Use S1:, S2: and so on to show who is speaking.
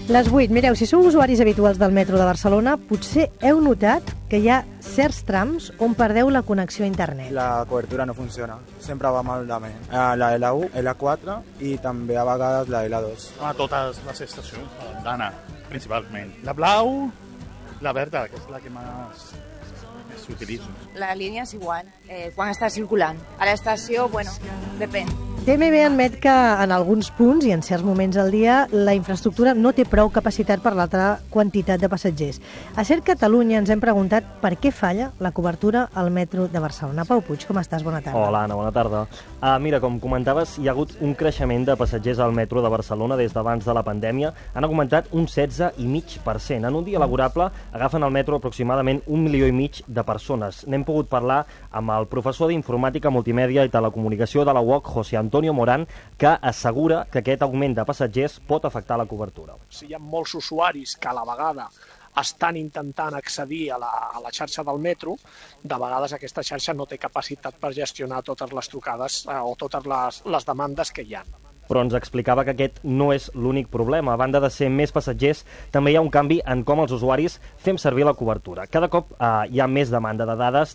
S1: Les 8. Mireu, si sou usuaris habituals del metro de Barcelona, potser heu notat que hi ha certs trams on perdeu la connexió a internet.
S2: La cobertura no funciona, sempre va malament. La L1, L4 i també a vegades la L2.
S3: A totes les estacions, d'Anna, principalment. La blau, la verda, que és la que més s'utilitza.
S4: La línia és igual, quan està circulant. A l'estació, bueno, depèn.
S1: TMB admet que en alguns punts i en certs moments del dia la infraestructura no té prou capacitat per l'altra quantitat de passatgers. A CERT Catalunya ens hem preguntat per què falla la cobertura al metro de Barcelona. Pau Puig, com estàs? Bona tarda.
S5: Hola, Anna, bona tarda. Mira, com comentaves, hi ha hagut un creixement de passatgers al metro de Barcelona des d'abans de la pandèmia. Han augmentat un 16,5%. En un dia laborable agafen al metro aproximadament 1,5 milió de persones. N'hem pogut parlar amb el professor d'Informàtica, Multimèdia i Telecomunicació de la UOC, José Antonio Morán, que assegura que aquest augment de passatgers pot afectar la cobertura.
S6: Hi ha molts usuaris que a la vegada estan intentant accedir a la xarxa del metro, de vegades aquesta xarxa no té capacitat per gestionar totes les trucades o totes les demandes que hi ha.
S5: Però ens explicava que aquest no és l'únic problema. A banda de ser més passatgers, també hi ha un canvi en com els usuaris fem servir la cobertura. Cada cop hi ha més demanda de dades